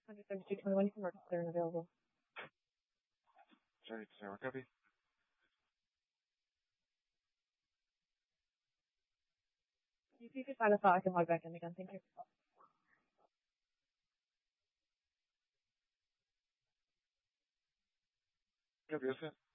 132.21, you can mark it clear and available. Sorry, Sarah, copy. If you could find a file, I can log back in again. Thank you. Copy, that's it.